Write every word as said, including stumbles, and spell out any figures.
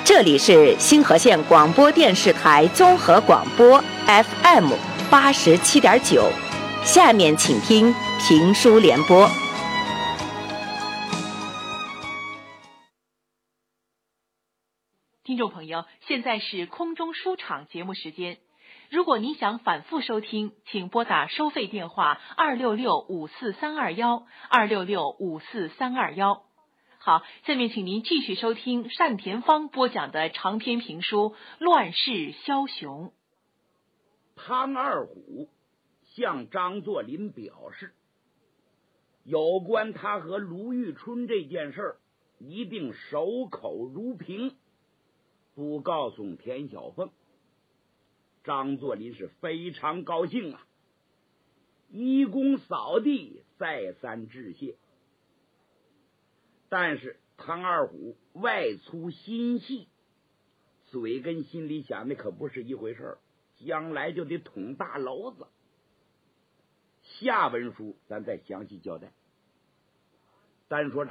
这里是新河县广播电视台综合广播 F M 八十七点九，下面请听评书联播。 听众朋友，现在是空中书场节目时间。如果您想反复收听，请拨打收费电话二六六五四三二幺二六六五四三二幺。好，下面请您继续收听单田芳播讲的长篇评书《乱世枭雄》。 汤二虎向张作霖表示，有关他和卢玉春这件事儿，一定守口如瓶，不告诉田小凤。张作霖是非常高兴啊，一躬扫地，再三致谢。但是汤二虎外粗心细，嘴跟心里想的可不是一回事儿，将来就得捅大娄子。下文书咱再详细交代。单说